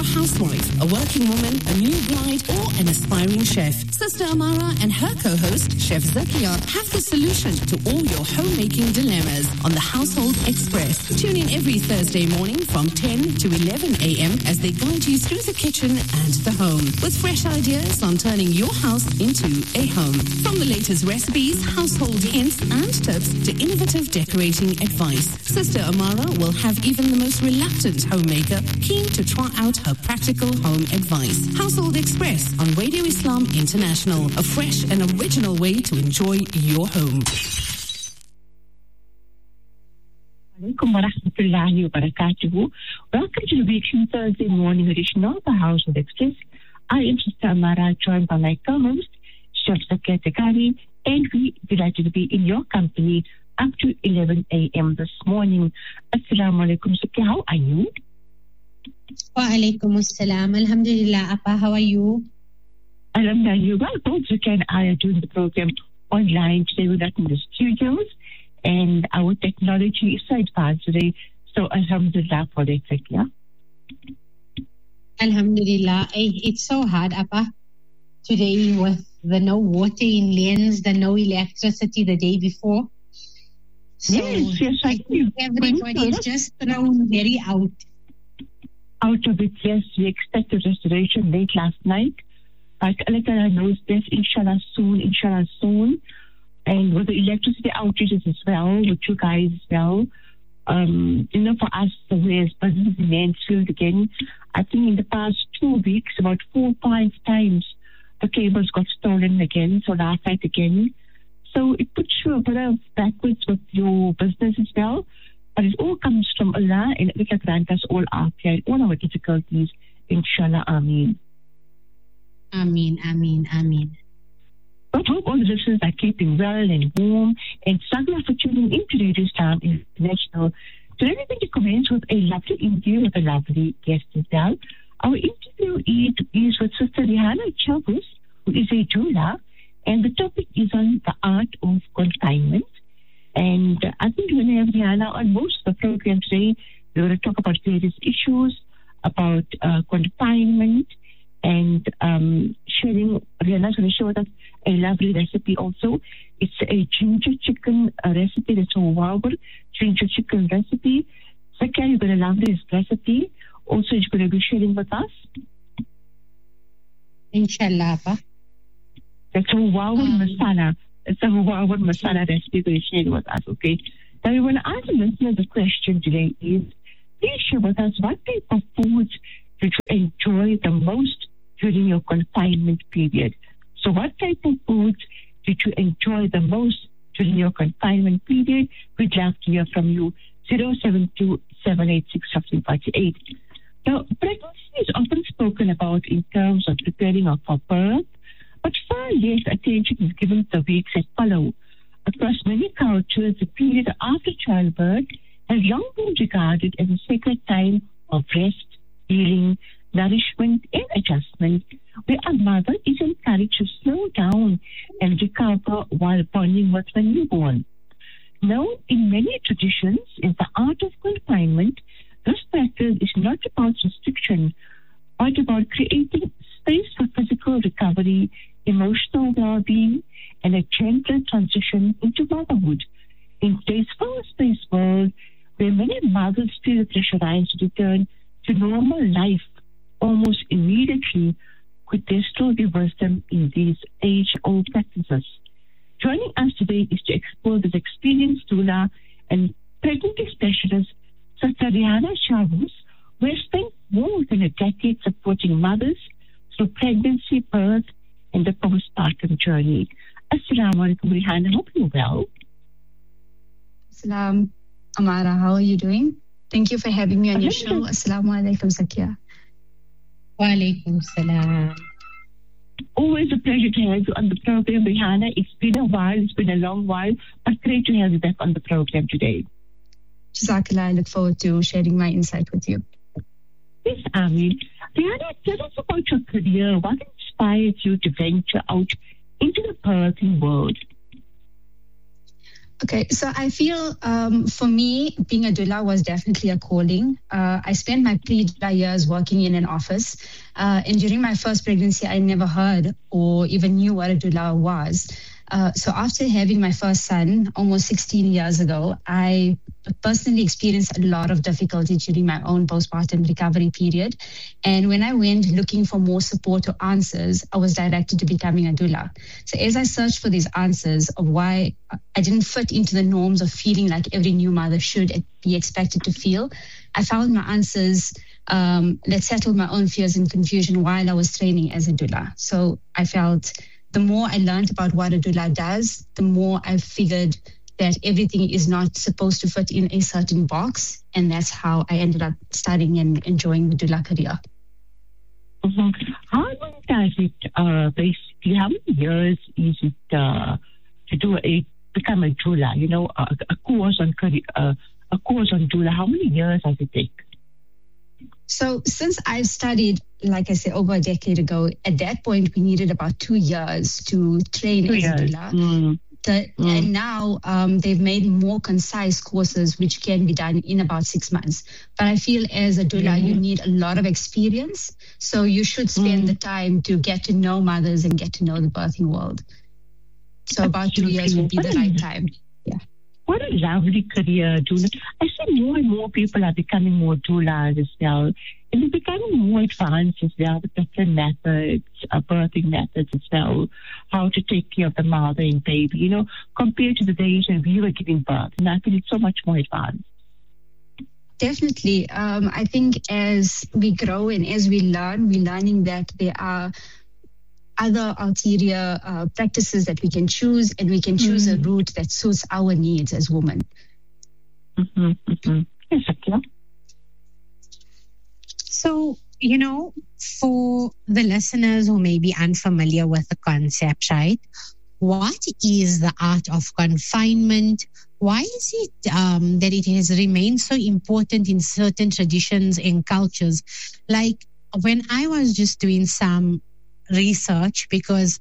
a housewife, a working woman, a new bride, or an aspiring chef, Sister Amara and her co-host, Chef Zakia, have the solution to all your homemaking dilemmas on the Household Express. Tune in every Thursday morning from 10 to 11 a.m. as they guide you through the kitchen and the home with fresh ideas on turning your house into a home. From the latest recipes, household hints, and tips to innovative decorating advice, Sister Amara will have even the most reluctant homemaker keen to try out her practical home advice. Household Express on Radio Islam International, a fresh and original way to enjoy your home. Alaikum wa rahmatullahi wa barakatuhu. Welcome to the weekly Thursday morning edition of the Household Express. I am Sister Amara, joined by my co-host, Chef Zakia Tegari, and we delighted to be in your company up to 11 a.m. this morning. Assalamu alaikum, Zakia. How are you? Wa alaikum assalam. Alhamdulillah. Appa, how are you? Alhamdulillah. Well, both Zakia and I are doing the program online today. We're not in the studios, and our technology is so advanced today. So, alhamdulillah for that, Zakia. Alhamdulillah. It's so hard, Appa, today with the no water in Lens, the no electricity the day before. So Yes, I think everybody is just thrown very out of it. Yes, we expected restoration late last night, but Allah Ta'ala knows this, inshallah soon. And with the electricity outages as well, with you guys as well, for us, the way business in Mansfield again, I think in the past 2 weeks, about 4 or 5 times, the cables got stolen again, so last night again. So it puts you a bit of backwards with your business as well. But it all comes from Allah, and it will grant us all afiyah, all our difficulties, inshallah, ameen. Ameen, ameen, ameen. But hope all the listeners are keeping well and warm, and Sagla for tuning in to Radio Islam International. Today we're going to commence with a lovely interview with a lovely guest as well. Our interview is with Sister Rihanna Chavus, who is a doula, and the topic is on the art of confinement. And I think we're going to have Rihanna on most of the program today. We're going to talk about various issues, about confinement, and sharing. Rihanna's going to show us a lovely recipe also. It's a ginger chicken recipe. That's a wow ginger chicken recipe. Zakia, you're going to love this recipe. Also, you're going to be sharing with us. Inshallah, Appa. That's a wow masala. It's a wow masala recipe we're sharing with us, okay? Now, we want to ask the listeners a question today is, please share with us what type of foods did you enjoy the most during your confinement period? So what type of foods did you enjoy the most during your confinement period? We'd love to hear from you. 072-786-1548. Now, pregnancy is often spoken about in terms of preparing for birth, but far less attention is given to the weeks that follow. Across many cultures, the period after childbirth has long been regarded as a sacred time of rest, healing, nourishment, and adjustment, where a mother is encouraged to slow down and recover while bonding with the newborn. Now, in many traditions, in the art of confinement, this practice is not about restriction, but about creating space for physical recovery, emotional well-being, and a gentle transition into motherhood. In today's fast-paced world, where many mothers feel pressurized to return to normal life almost immediately, could there still be wisdom in these age-old practices? Joining us today is to explore this experienced doula and pregnancy specialist, Sister Rihanna Chavus, who has spent more than a decade supporting mothers through pregnancy, birth, and the postpartum journey. Assalamu alaikum, Rihanna. Hope you're well. Assalam, Amara. How are you doing? Thank you for having me on your show. Assalamu alaikum, Zakia. Wa alaikum salam. Always a pleasure to have you on the program, Rihanna. It's been a while. It's been a long while, but great to have you back on the program today. Jazakallah. I look forward to sharing my insight with you. Yes, Amin. Rihanna, tell us about your career. What inspired you to venture out into the birthing world? Okay, so I feel for me, being a doula was definitely a calling. I spent my pre-doula years working in an office. And during my first pregnancy, I never heard or even knew what a doula was. So after having my first son almost 16 years ago, I personally experienced a lot of difficulty during my own postpartum recovery period. And when I went looking for more support or answers, I was directed to becoming a doula. So as I searched for these answers of why I didn't fit into the norms of feeling like every new mother should be expected to feel, I found my answers that settled my own fears and confusion while I was training as a doula. So I felt the more I learned about what a doula does, the more I figured that everything is not supposed to fit in a certain box. And that's how I ended up studying and enjoying the doula career. Mm-hmm. How long does it basically, how many years is it to become a doula? You know, a course on doula, how many years does it take? So since I studied, like I said, over a decade ago, at that point, we needed about 2 years to train as a doula. And now they've made more concise courses, which can be done in about 6 months. But I feel as a doula, you need a lot of experience. So you should spend the time to get to know mothers and get to know the birthing world. So about 2 years would be the right time. Yeah. What a lovely career, doula. I see more and more people are becoming more doulas as well. And they're becoming more advanced as well with different methods, birthing methods as well, how to take care of the mother and baby, you know, compared to the days when we were giving birth. And I feel it's so much more advanced. Definitely. I think as we grow and as we learn, we're learning that there are other ulterior practices that we can choose, and we can choose a route that suits our needs as women. Yes, Akila. So, you know, for the listeners who may be unfamiliar with the concept, right? What is the art of confinement? Why is it that it has remained so important in certain traditions and cultures? Like when I was just doing some research, because,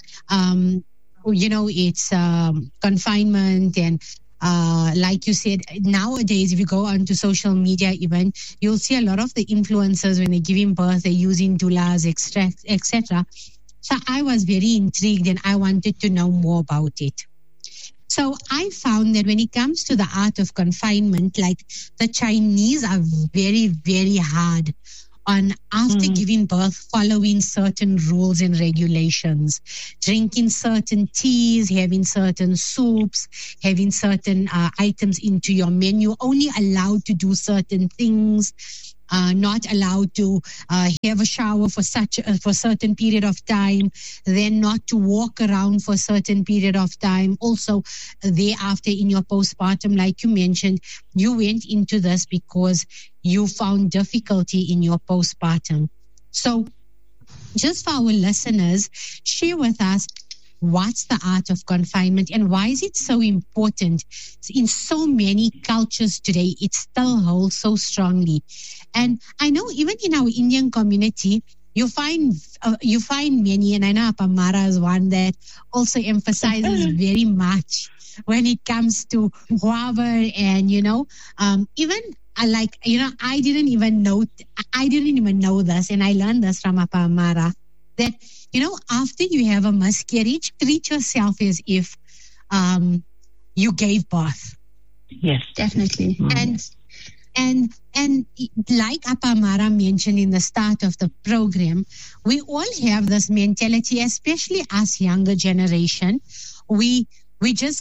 you know, it's confinement and like you said, nowadays, if you go onto social media even, you'll see a lot of the influencers when they're giving birth, they're using doulas, etc. So I was very intrigued and I wanted to know more about it. So I found that when it comes to the art of confinement, like the Chinese are very, very hard on after giving birth, following certain rules and regulations, drinking certain teas, having certain soups, having certain items into your menu, only allowed to do certain things, not allowed to have a shower for a certain period of time, then not to walk around for a certain period of time. Also, thereafter in your postpartum, like you mentioned, you went into this because you found difficulty in your postpartum. So just for our listeners, share with us what's the art of confinement and why is it so important? In so many cultures today, it still holds so strongly. And I know even in our Indian community, you find many, and I know Apamara is one that also emphasizes very much when it comes to Huavar and, you know, even like, you know, I didn't even know this, and I learned this from Apamara, that, you know, after you have a miscarriage, treat yourself as if you gave birth. Yes, definitely. And like Apamara mentioned in the start of the program, we all have this mentality, especially us younger generation. We give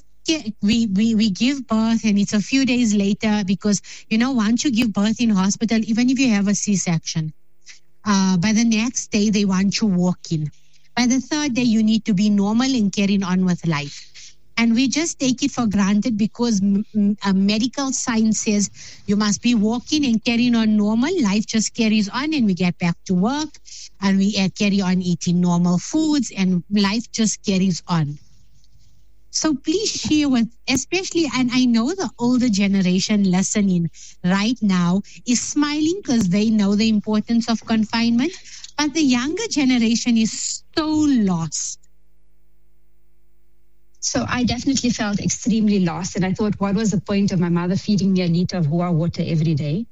birth and it's a few days later because, you know, once you give birth in hospital, even if you have a C-section, by the next day, they want you walking. By the third day, you need to be normal and carrying on with life. And we just take it for granted because medical science says you must be walking and carrying on normal. Life just carries on and we get back to work and we carry on eating normal foods and life just carries on. So please share with, especially, and I know the older generation listening right now is smiling because they know the importance of confinement, but the younger generation is so lost. So I definitely felt extremely lost. And I thought, what was the point of my mother feeding me a liter of Hua water every day?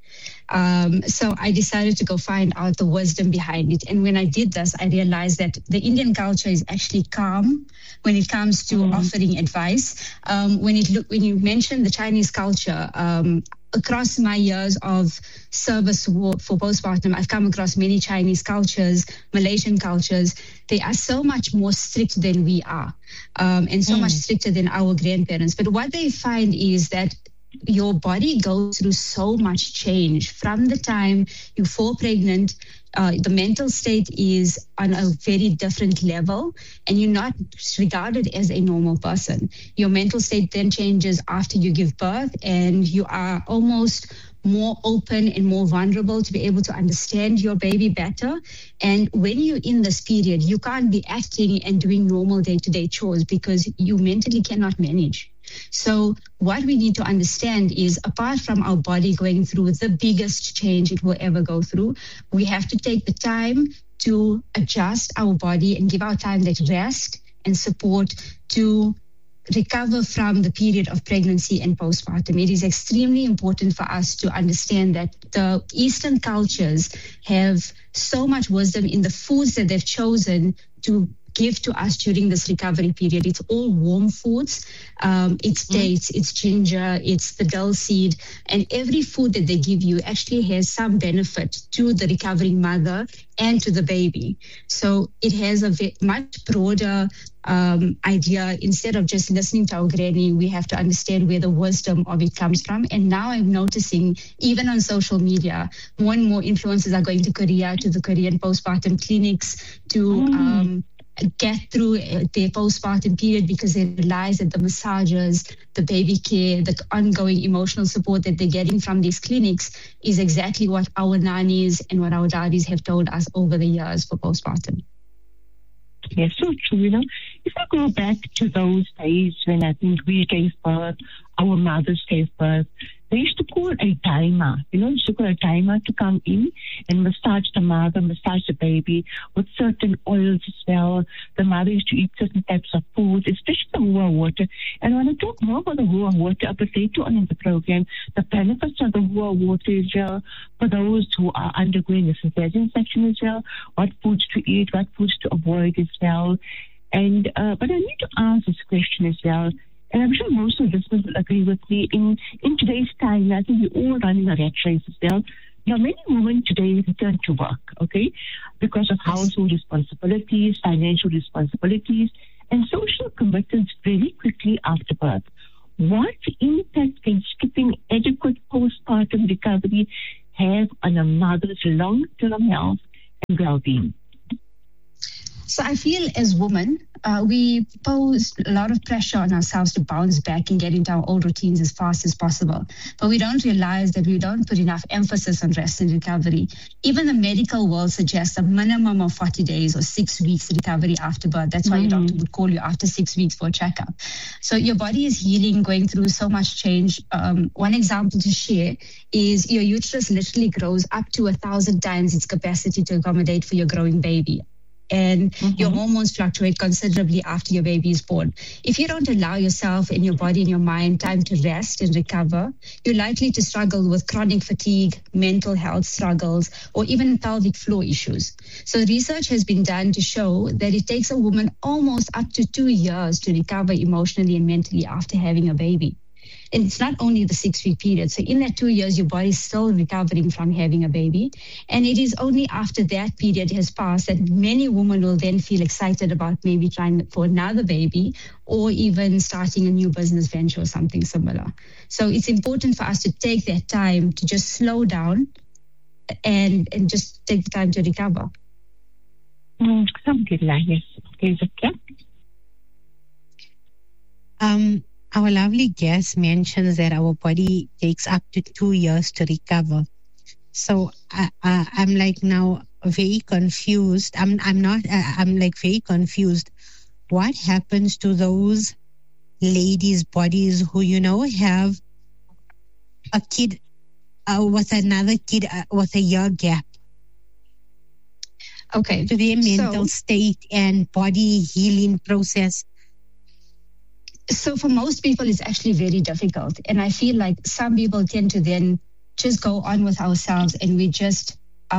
So I decided to go find out the wisdom behind it. And when I did this, I realized that the Indian culture is actually calm when it comes to offering advice. When you mention the Chinese culture, across my years of service for postpartum, I've come across many Chinese cultures, Malaysian cultures. They are so much more strict than we are, and so much stricter than our grandparents. But what they find is that your body goes through so much change from the time you fall pregnant. The mental state is on a very different level, and you're not regarded as a normal person. Your mental state then changes after you give birth, and you are almost more open and more vulnerable to be able to understand your baby better. And when you're in this period, you can't be acting and doing normal day-to-day chores because you mentally cannot manage. So what we need to understand is, apart from our body going through the biggest change it will ever go through, we have to take the time to adjust our body and give our time that rest and support to recover from the period of pregnancy and postpartum. It is extremely important for us to understand that the Eastern cultures have so much wisdom in the foods that they've chosen to give to us during this recovery period. It's all warm foods. It's dates, it's ginger, it's the dill seed, and every food that they give you actually has some benefit to the recovering mother and to the baby. So it has a much broader idea. Instead of just listening to our granny, we have to understand where the wisdom of it comes from. And now I'm noticing, even on social media, more and more influencers are going to Korea, to the Korean postpartum clinics to get through their postpartum period, because they realize that the massages, the baby care, the ongoing emotional support that they're getting from these clinics is exactly what our nannies and what our daddies have told us over the years for postpartum. Yes, so true. You know, if I go back to those days when I think we gave birth, our mothers gave birth, they used to call a timer. You know, used to call a timer to come in and massage the mother, massage the baby with certain oils as well. The mother used to eat certain types of foods, especially the Hua water. And when I talk more about the Hua water a bit later on in the program, the benefits of the Hua water as well for those who are undergoing a cesarean section as well, what foods to eat, what foods to avoid as well. And but I need to ask this question as well. And I'm sure most of listeners will agree with me. In today's time, I think we're all running a rat race as well. Now, many women today return to work, okay, because of household responsibilities, financial responsibilities, and social commitments very quickly after birth. What impact can skipping adequate postpartum recovery have on a mother's long-term health and well-being? So I feel as women, we pose a lot of pressure on ourselves to bounce back and get into our old routines as fast as possible. But we don't realize that we don't put enough emphasis on rest and recovery. Even the medical world suggests a minimum of 40 days or 6 weeks recovery after birth. That's why your doctor would call you after 6 weeks for a checkup. So your body is healing, going through so much change. One example to share is your uterus literally grows up to 1,000 times its capacity to accommodate for your growing baby. And your hormones fluctuate considerably after your baby is born. If you don't allow yourself and your body and your mind time to rest and recover, you're likely to struggle with chronic fatigue, mental health struggles, or even pelvic floor issues. So research has been done to show that it takes a woman almost up to 2 years to recover emotionally and mentally after having a baby. And it's not only the 6 week period. So in that 2 years, your body's still recovering from having a baby. And it is only after that period has passed that many women will then feel excited about maybe trying for another baby or even starting a new business venture or something similar. So it's important for us to take that time to just slow down and just take the time to recover. Alhamdulillah, yes. Okay, Zakia? Our lovely guest mentions that our body takes up to 2 years to recover. So I'm like now very confused. I'm like very confused. What happens to those ladies' bodies who, you know, have a kid with another kid with a year gap? Okay. To their mental state and body healing process. So for most people, it's actually very difficult. And I feel like some people tend to then just go on with ourselves, and we just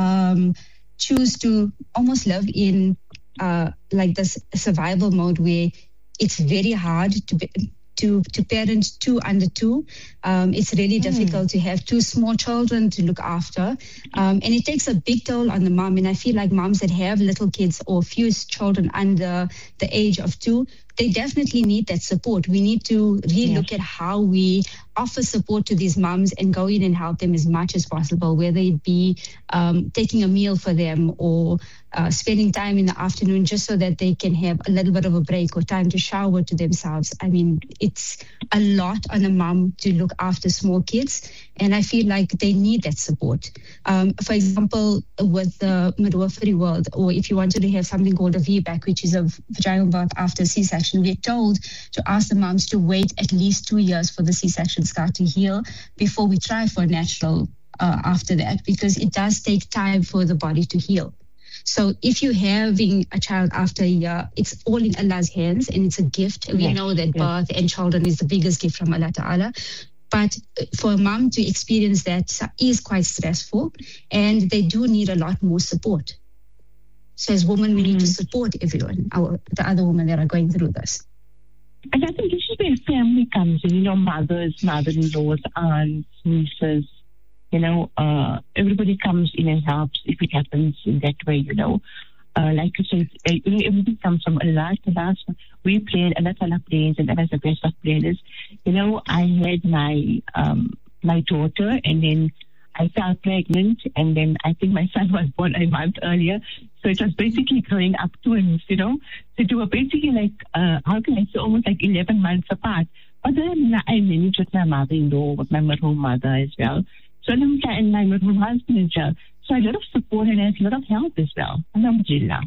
choose to almost live in like this survival mode where it's very hard to parent two under two. It's really difficult to have two small children to look after. And it takes a big toll on the mom. And I feel like moms that have little kids or few children under the age of 2, they definitely need that support. We need to really look at how we offer support to these moms and go in and help them as much as possible, whether it be taking a meal for them or spending time in the afternoon just so that they can have a little bit of a break or time to shower to themselves. I mean, it's a lot on a mom to look after small kids, and I feel like they need that support. For example, with the midwifery world, or if you wanted to have something called a VBAC, which is a vaginal birth after C-section, we're told to ask the moms to wait at least 2 years for the C-section scar to heal before we try for a natural after that, because it does take time for the body to heal. So if you're having a child after a year, it's all in Allah's hands, and it's a gift. We know that birth and children is the biggest gift from Allah Ta'ala. But for a mom to experience that is quite stressful, and they do need a lot more support. So as women, we need to support everyone, the other women that are going through this. And I think this is where family comes in, mothers, mother-in-laws, aunts, nieces, everybody comes in and helps if it happens in that way, like you said, everything comes from Allah. We plan, Allah Ta'ala plans, and Allah's the best of planners. I had my daughter, and then I fell pregnant, and then I think my son was born a month earlier. So it was basically growing up twins, So they were basically like, how can I say, almost like 11 months apart. But then I managed with my mother-in-law, with my marhum mother as well. So and my marhum husband as well. So a lot of support and a lot of help as well. Alhamdulillah.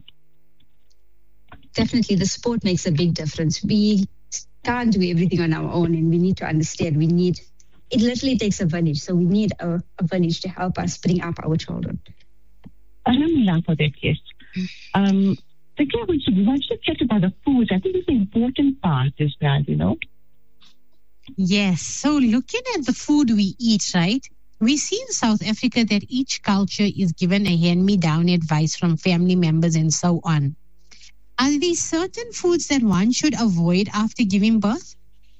Definitely, the support makes a big difference. We can't do everything on our own, and we need to understand it literally takes a village. So we need a village to help us bring up our children. Alhamdulillah for that, yes. We want to chat about the foods. I think it's an important part as well, Yes. So looking at the food we eat, right? We see in South Africa that each culture is given a hand-me-down advice from family members and so on. Are there certain foods that one should avoid after giving birth?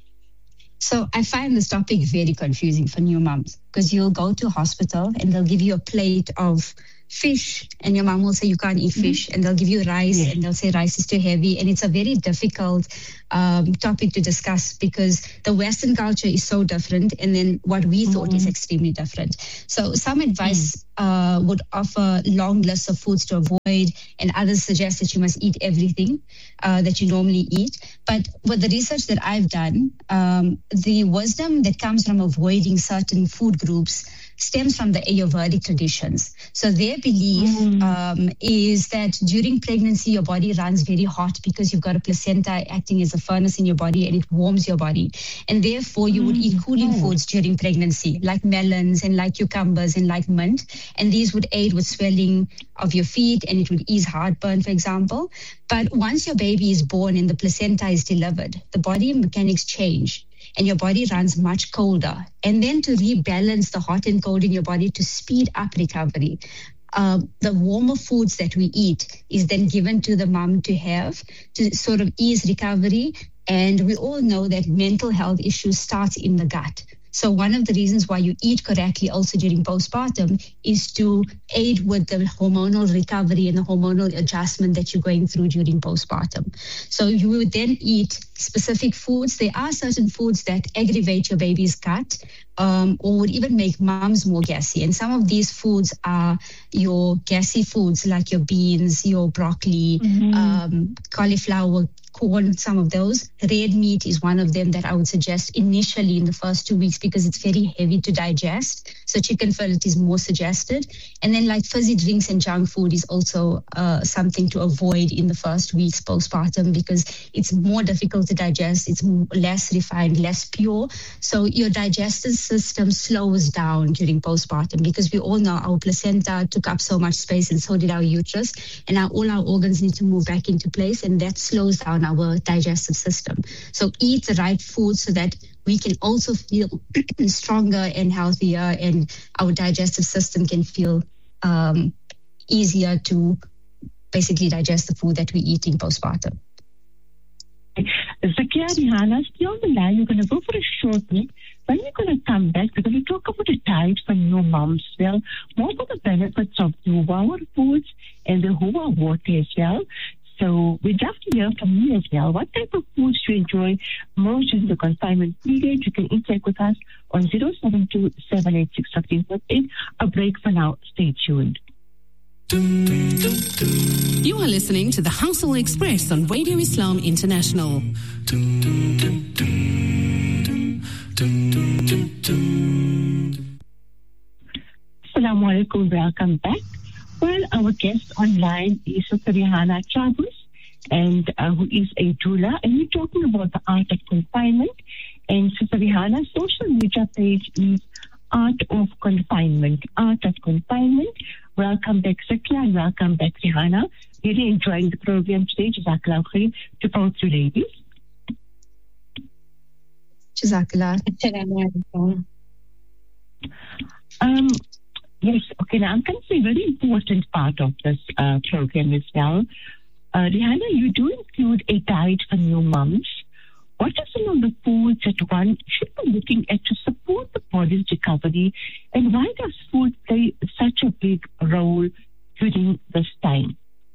So I find this topic very confusing for new moms, because you'll go to hospital and they'll give you a plate of fish, and your mom will say you can't eat fish, and they'll give you rice, and they'll say rice is too heavy, and it's a very difficult topic to discuss, because the Western culture is so different, and then what we thought is extremely different. So some advice would offer long lists of foods to avoid, and others suggest that you must eat everything that you normally eat. But with the research that I've done, the wisdom that comes from avoiding certain food groups stems from the Ayurvedic traditions. So their belief is that during pregnancy, your body runs very hot because you've got a placenta acting as a furnace in your body, and it warms your body. And therefore, you would eat cooling foods during pregnancy, like melons and like cucumbers and like mint. And these would aid with swelling of your feet, and it would ease heartburn, for example. But once your baby is born and the placenta is delivered, the body mechanics change, and your body runs much colder. And then to rebalance the hot and cold in your body to speed up recovery, the warmer foods that we eat is then given to the mom to have to sort of ease recovery. And we all know that mental health issues start in the gut. So one of the reasons why you eat correctly also during postpartum is to aid with the hormonal recovery and the hormonal adjustment that you're going through during postpartum. So you would then eat specific foods. There are certain foods that aggravate your baby's gut or would even make moms more gassy. And some of these foods are your gassy foods like your beans, your broccoli, cauliflower, corn, some of those. Red meat is one of them that I would suggest initially in the first 2 weeks because it's very heavy to digest. So chicken fillet is more suggested. And then like fizzy drinks and junk food is also something to avoid in the first weeks postpartum because it's more difficult to digest. It's less refined, less pure. So your digestive system slows down during postpartum because we all know our placenta took up so much space and so did our uterus. And now all our organs need to move back into place, and that slows down on our digestive system. So eat the right food so that we can also feel stronger and healthier, and our digestive system can feel easier to basically digest the food that we're eating postpartum. Zakia, Rihanna, stay on the line. We're going to go for a short break. When we're going to come back, we're going to talk about the diet for new moms as well, more about the benefits of the Hua foods and the Hua water as well. So we'd love to hear from you as well. What type of foods do you enjoy most in the confinement period? You can interact with us on 072-786-1548. A break for now. Stay tuned. You are listening to the Household Express on Radio Islam International. Assalamu alaikum, welcome back. Well, our guest online is Sister Rihanna Chabus, and who is a doula, and we're talking about the art of confinement. And Sister Rihanna's social media page is Art of Confinement. Art of Confinement. Welcome back, Zakia, and welcome back, Rihanna. Really enjoying the program today. Jazakallah khair to both you ladies. Jazakallah. Yes, okay, now I'm going to say a very important part of this program as well. Rihanna, you do include a diet for new moms. What are some of the foods that one should be looking at to support the body's recovery, and why does food play such a big role during this time?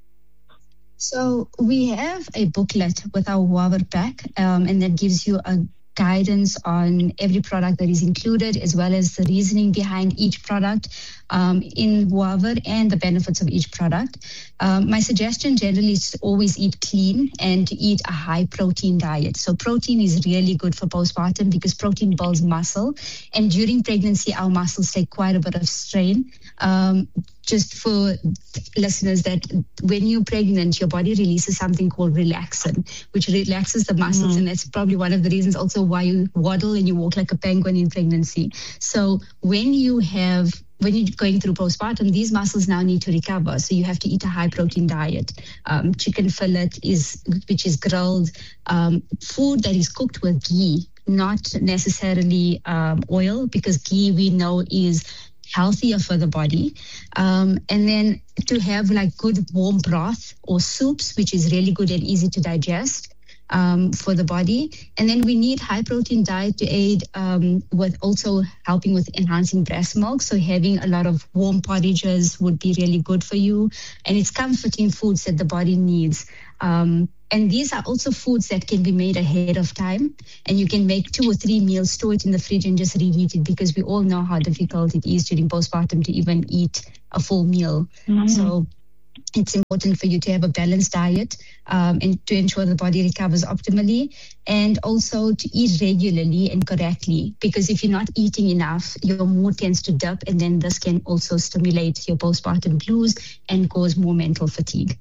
So we have a booklet with our Huawei pack, and that gives you a guidance on every product that is included, as well as the reasoning behind each product in Huawei and the benefits of each product. My suggestion generally is to always eat clean and to eat a high protein diet. So protein is really good for postpartum because protein builds muscle, and during pregnancy our muscles take quite a bit of strain. Just for listeners, that when you're pregnant, your body releases something called relaxin, which relaxes the muscles. And that's probably one of the reasons also why you waddle and you walk like a penguin in pregnancy. So when you're going through postpartum, these muscles now need to recover. So you have to eat a high protein diet. Chicken fillet which is grilled, food that is cooked with ghee, not necessarily oil, because ghee we know is healthier for the body. And then to have like good warm broth or soups, which is really good and easy to digest for the body. And then we need high protein diet to aid with also helping with enhancing breast milk. So having a lot of warm porridges would be really good for you. And it's comforting foods that the body needs. And these are also foods that can be made ahead of time. And you can make 2 or 3 meals, store it in the fridge and just reheat it, because we all know how difficult it is during postpartum to even eat a full meal. So it's important for you to have a balanced diet and to ensure the body recovers optimally, and also to eat regularly and correctly, because if you're not eating enough, your mood tends to dip, and then this can also stimulate your postpartum blues and cause more mental fatigue.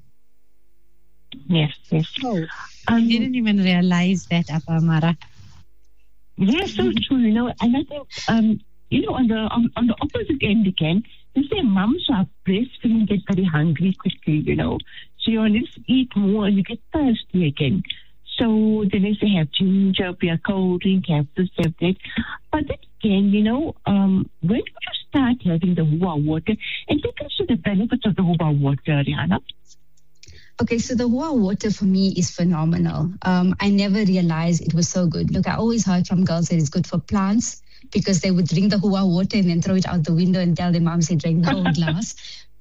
Yes. Oh, I didn't even realize that, Apamara. Yes, so true, and I think, on the opposite end again, you say moms who are breastfeeding get very hungry quickly, So you want to eat more and you get thirsty again. So then they say have ginger, be a cold drink, have this, have that. But then again, when would you start having the Hua water? And take us to the benefits of the Hua water, Rihanna. Okay, so the Hua water for me is phenomenal. I never realized it was so good. Look, I always heard from girls that it's good for plants, because they would drink the Hua water and then throw it out the window and tell their moms they drank the whole glass.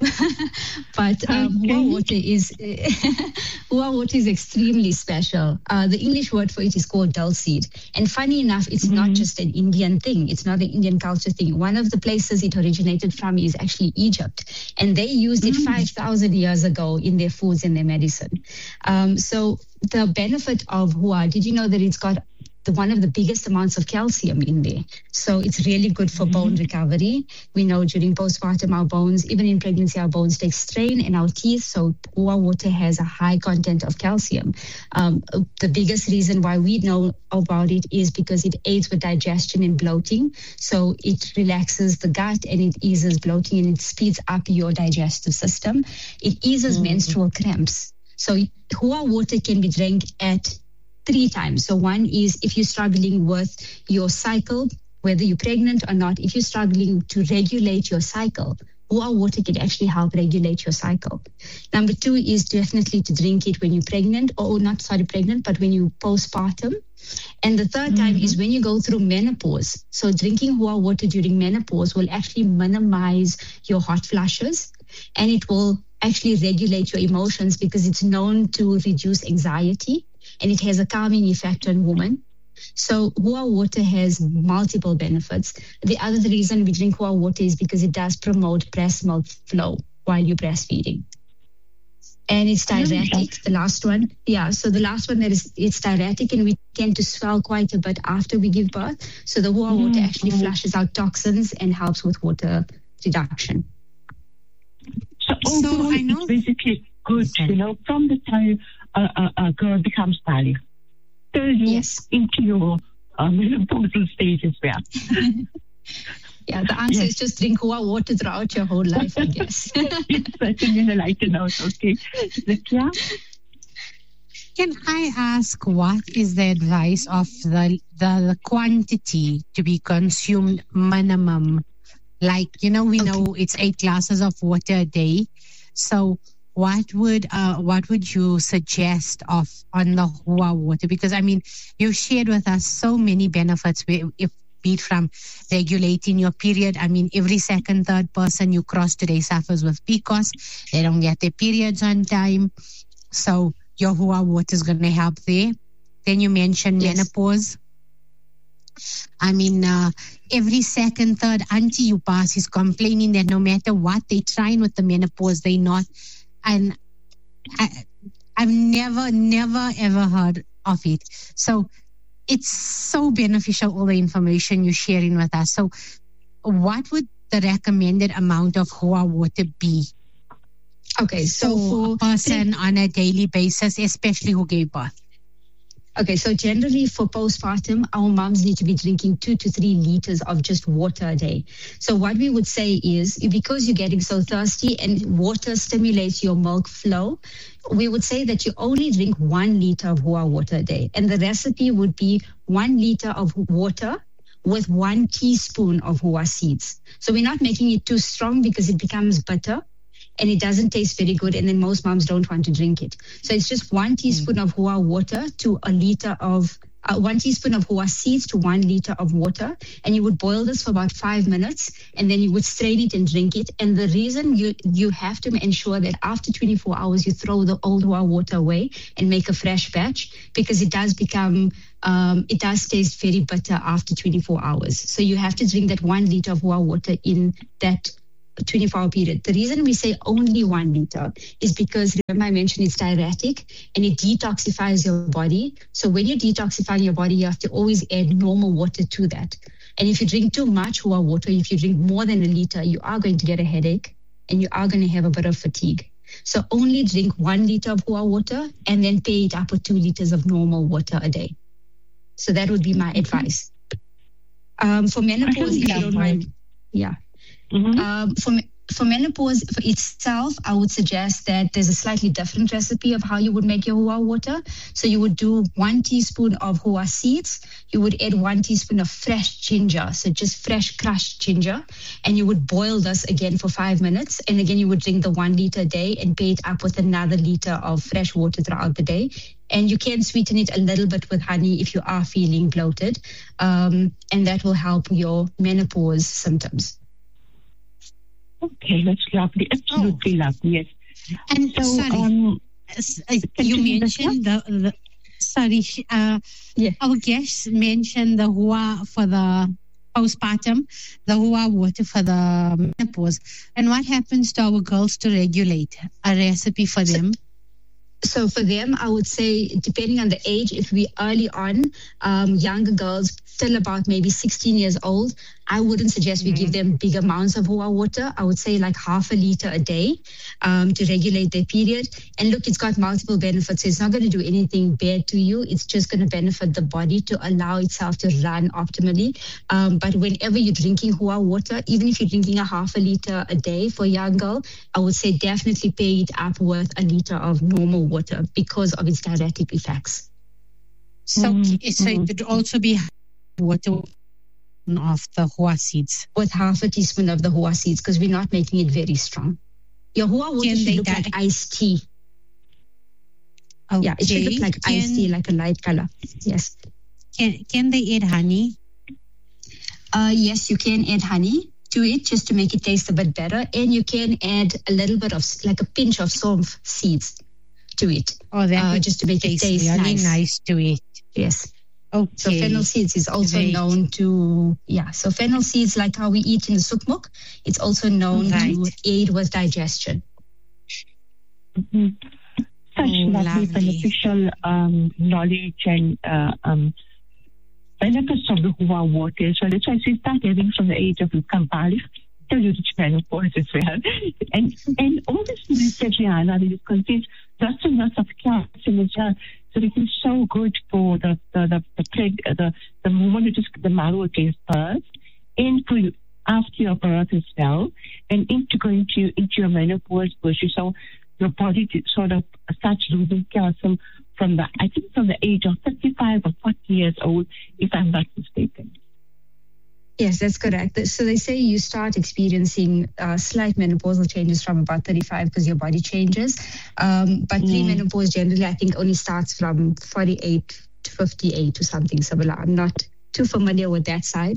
But Hua water is extremely special. The English word for it is called dulseed. And funny enough, it's not just an Indian thing. It's not an Indian culture thing. One of the places it originated from is actually Egypt. And they used it 5,000 years ago in their foods and their medicine. So the benefit of Hua, did you know that it's got one of the biggest amounts of calcium in there? So it's really good for bone recovery. We know during postpartum, our bones, even in pregnancy, our bones take strain, and our teeth. So Hua water has a high content of calcium. The biggest reason why we know about it is because it aids with digestion and bloating. So it relaxes the gut and it eases bloating, and it speeds up your digestive system. It eases menstrual cramps. So Hua water can be drank at 3 times. So one is if you're struggling with your cycle, whether you're pregnant or not, if you're struggling to regulate your cycle, Hua water can actually help regulate your cycle. Number 2 is definitely to drink it when you're pregnant, or not pregnant, but when you're postpartum. And the third time is when you go through menopause. So drinking Hua water during menopause will actually minimize your hot flushes, and it will actually regulate your emotions because it's known to reduce anxiety, and it has a calming effect on women. So Hua water has multiple benefits. The other reason we drink Hua water is because it does promote breast milk flow while you're breastfeeding. And it's diuretic, the last one. Yeah, so the last one, it's diuretic, and we tend to swell quite a bit after we give birth. So the Hua water actually flushes out toxins and helps with water reduction. So I know it's basically good, from the time a girl becomes Tali, till you into your menopausal stage as well. Yeah, the answer is just drink Hua water throughout your whole life, I guess. It's certainly a lighter note, okay. Zakia? Can I ask what is the advice of the quantity to be consumed minimum? Like, we know it's 8 glasses of water a day. So what would you suggest on the Hua water? Because you've shared with us so many benefits, if be it from regulating your period. Every second, third person you cross today suffers with PCOS. They don't get their periods on time. So your Hua water is going to help there. Then you mentioned menopause. Every second, third auntie you pass is complaining that no matter what they're trying with the menopause, they're not. And I've never, ever heard of it. So it's so beneficial, all the information you're sharing with us. So what would the recommended amount of Hua water be? Okay, so for a person on a daily basis, especially who gave birth? Okay, so generally for postpartum, our moms need to be drinking 2 to 3 liters of just water a day. So what we would say is, because you're getting so thirsty and water stimulates your milk flow, we would say that you only drink 1 liter of Hua water a day. And the recipe would be 1 liter of water with 1 teaspoon of Hua seeds. So we're not making it too strong because it becomes bitter and it doesn't taste very good, and then most moms don't want to drink it. So it's just 1 teaspoon of Hua water to a liter of 1 teaspoon of Hua seeds to 1 liter of water, and you would boil this for about 5 minutes, and then you would strain it and drink it. And the reason you have to ensure that after 24 hours you throw the old Hua water away and make a fresh batch, because it does taste very bitter after 24 hours. So you have to drink that 1 liter of Hua water in that 24-hour period. The reason we say only 1 liter is because, remember I mentioned it's diuretic and it detoxifies your body. So when you're detoxifying your body, you have to always add normal water to that. And if you drink too much Hua water, if you drink more than a liter, you are going to get a headache and you are going to have a bit of fatigue. So only drink 1 liter of Hua water and then pair it up with 2 liters of normal water a day. So that would be my advice. For menopause, if you don't mind. Yeah. For menopause for itself, I would suggest that there's a slightly different recipe of how you would make your Hua water. So you would do 1 teaspoon of Hua seeds. You would add 1 teaspoon of fresh ginger, so just fresh crushed ginger. And you would boil this again for 5 minutes. And again, you would drink the 1 liter a day and pair it up with another liter of fresh water throughout the day. And you can sweeten it a little bit with honey if you are feeling bloated. And that will help your menopause symptoms. Okay, that's lovely. Absolutely lovely, yes. And so, you mentioned our guest mentioned the Hua for the postpartum, the Hua water for the menopause. And what happens to our girls to regulate? A recipe for them? So for them, I would say, depending on the age, if we early on, younger girls till about maybe 16 years old, I wouldn't suggest we give them big amounts of Hua water. I would say like half a liter a day to regulate their period. And look, it's got multiple benefits. So it's not going to do anything bad to you. It's just going to benefit the body to allow itself to run optimally. But whenever you're drinking Hua water, even if you're drinking a half a liter a day for a young girl, I would say definitely pay it up with a liter of normal water because of its diuretic effects. So it would also be water of the Hua seeds. With half a teaspoon of the Hua seeds because we're not making it very strong. Your Hua water should look like iced tea. Okay. Yeah, it should look like iced tea, like a light color. Yes. Can they add honey? Yes, you can add honey to it just to make it taste a bit better. And you can add a little bit of, like a pinch of somf seeds to it. Oh, that just to make it taste really nice to eat. Yes. Okay. So fennel seeds is also known to, so fennel seeds, like how we eat in the sukmuk, it's also known to aid with digestion. Such lovely beneficial knowledge and benefits of the Hua water. So that's why I say start having from the age of Kampali till you reach menopause as well. And all this research, Rihanna, it contains lots and lots of calcium as well. So it is so good for the woman who just the marrow against birth, and for you after your birth as well, and into going into your menopause, so your body sort of starts losing calcium from the age of 35 or 40 years old, if I'm not mistaken. Yes, that's correct. So they say you start experiencing slight menopausal changes from about 35 because your body changes. But premenopause generally, I think, only starts from 48 to 58 or something similar. I'm not too familiar with that side.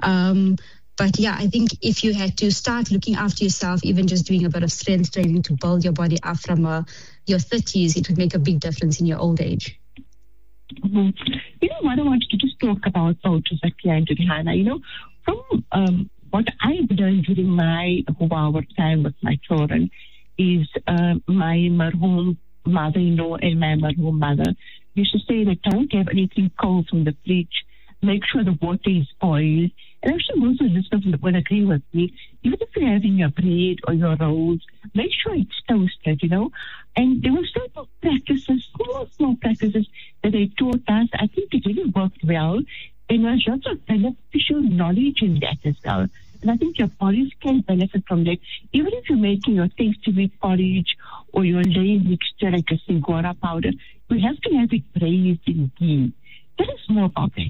But yeah, I think if you had to start looking after yourself, even just doing a bit of strength training to build your body up from your 30s, it would make a big difference in your old age. Mm-hmm. You know what I wanted to just talk about, Zakia and Rihanna, from what I've done during my Hua time with my children is my marhum mother-in-law and my marhum mother used to say that don't have anything cold from the fridge. Make sure the water is boiled. And I'm sure most of the listeners will agree with me. Even if you're having your bread or your rolls, make sure it's toasted, And there were certain practices, small practices that they taught us. I think it really worked well. And there's lots of beneficial knowledge in that as well. And I think your bodies can benefit from that. Even if you're making your tasty wheat porridge or your lay mixture like a singora powder, you have to have it braised in ghee. Tell us more about that.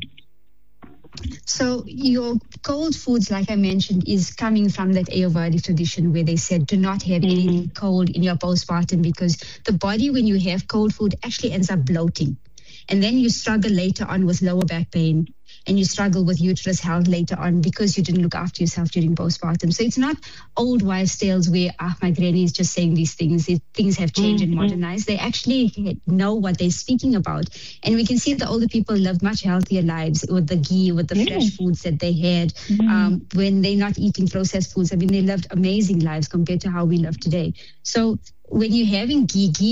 So your cold foods, like I mentioned, is coming from that Ayurvedic tradition where they said do not have anything cold in your postpartum because the body, when you have cold food, actually ends up bloating. And then you struggle later on with lower back pain and you struggle with uterus health later on because you didn't look after yourself during postpartum. So it's not old wives' tales where my granny is just saying these things. Things have changed and modernized. They actually know what they're speaking about. And we can see the older people lived much healthier lives with the ghee, with the fresh foods that they had when they're not eating processed foods. I mean, they lived amazing lives compared to how we live today. So when you're having ghee